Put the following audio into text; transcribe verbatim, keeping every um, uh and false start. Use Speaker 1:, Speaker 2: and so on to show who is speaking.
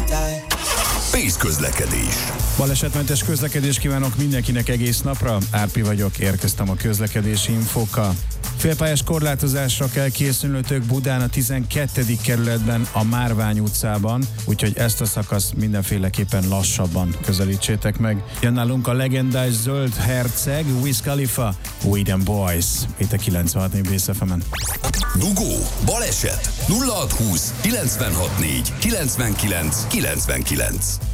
Speaker 1: Pész közlekedés.
Speaker 2: Balesetmentes közlekedés kívánok mindenkinek egész napra. Árpi vagyok, érkeztem a közlekedési infókkal. Félpályás korlátozásra kell készülnötök Budán a tizenkettedik kerületben, a Márvány utcában, úgyhogy ezt a szakaszt mindenféleképpen lassabban közelítsétek meg. Jön nálunk a legendás Zöld Herceg, Wiz Khalifa, We Them Boys, itt a kilencvenhat négy Bész ef emen.
Speaker 1: Dugó, baleset, nulla hat húsz, kilencvenhat négy, kilencvenkilenc, kilencvenkilenc.